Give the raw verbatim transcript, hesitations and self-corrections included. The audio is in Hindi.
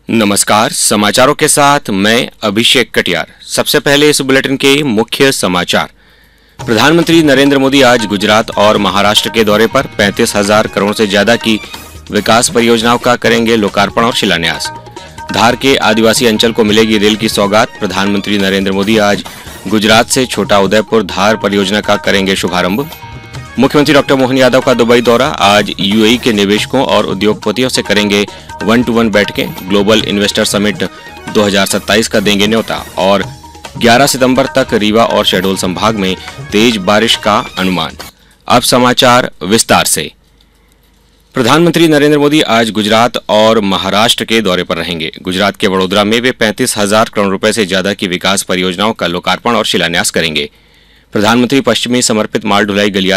नमस्कार, समाचारों के साथ मैं अभिषेक कटियार। सबसे पहले इस बुलेटिन के मुख्य समाचार। प्रधानमंत्री नरेंद्र मोदी आज गुजरात और महाराष्ट्र के दौरे पर पैंतीस हजार करोड़ से ज्यादा की विकास परियोजनाओं का करेंगे लोकार्पण और शिलान्यास। धार के आदिवासी अंचल को मिलेगी रेल की सौगात। प्रधानमंत्री नरेंद्र मोदी आज गुजरात से छोटा उदयपुर धार परियोजना का करेंगे शुभारंभ। मुख्यमंत्री डॉक्टर मोहन यादव का दुबई दौरा। आज यूएई के निवेशकों और उद्योगपतियों से करेंगे वन टू वन बैठकें। ग्लोबल इन्वेस्टर समिट दो हज़ार सत्ताईस का देंगे न्योता और ग्यारह सितंबर तक रीवा और शहडोल संभाग में तेज बारिश का अनुमान। अब समाचार विस्तार से। प्रधानमंत्री नरेंद्र मोदी आज गुजरात और महाराष्ट्र के दौरे पर रहेंगे। गुजरात के वडोदरा में वे पैंतीस हजार करोड़ रुपए से ज्यादा की विकास परियोजनाओं का लोकार्पण और शिलान्यास करेंगे। प्रधानमंत्री पश्चिमी समर्पित माल ढुलाई गलियारे